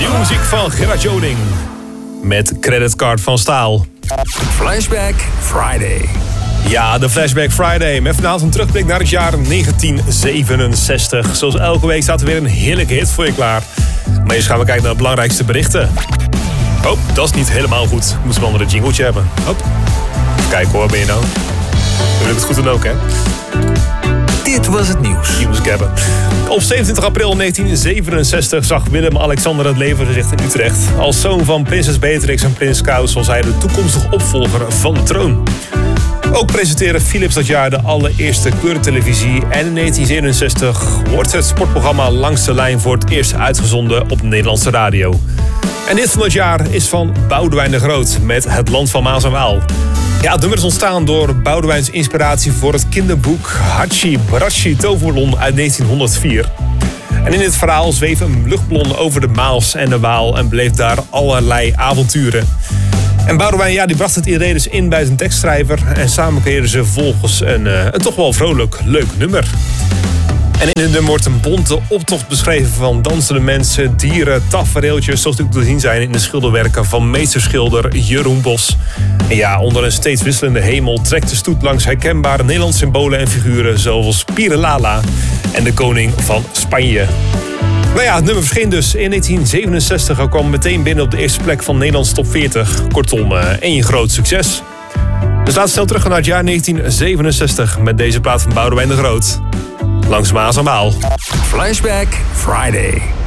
Nieuwe muziek van Gerard Joling. Met Creditcard van Staal. Flashback Friday. Ja, de Flashback Friday. Met vanavond een terugblik naar het jaar 1967. Zoals elke week staat er weer een heerlijke hit voor je klaar. Maar eerst gaan we kijken naar de belangrijkste berichten. Oh, dat is niet helemaal goed. Moeten we een andere jingletje hebben. Oh. Kijk hoor, ben je nou? Dan lukt het goed dan ook, hè? Dit was het nieuws. Die moest ik hebben. Op 27 april 1967 zag Willem-Alexander het leven gezicht in Utrecht. Als zoon van prinses Beatrix en prins Klaus was hij de toekomstige opvolger van de troon. Ook presenteerde Philips dat jaar de allereerste kleurtelevisie. En in 1967 wordt het sportprogramma Langs de Lijn voor het eerst uitgezonden op de Nederlandse radio. En dit van het jaar is van Boudewijn de Groot met Het Land van Maas en Waal. Ja, het nummer is ontstaan door Boudewijns inspiratie voor het kinderboek Hachi Brachi Toverballon uit 1904. En in dit verhaal zweef een luchtballon over de Maas en de Waal en bleef daar allerlei avonturen. En Boudewijn die bracht het idee dus in bij zijn tekstschrijver en samen creëerden ze vervolgens een toch wel vrolijk, leuk nummer. En in het nummer wordt een bonte optocht beschreven van dansende mensen, dieren, tafereeltjes, zoals die te zien zijn in de schilderwerken van meesterschilder Jeroen Bos. En ja, onder een steeds wisselende hemel trekt de stoet langs herkenbare Nederlandse symbolen en figuren zoals Pirelala en de koning van Spanje. Nou ja, het nummer verscheen dus in 1967 en kwam meteen binnen op de eerste plek van Nederlands top 40. Kortom, één groot succes. Dus laten we snel terug naar het jaar 1967 met deze plaat van Boudewijn de Groot. Langs Maas en Waal. Flashback Friday.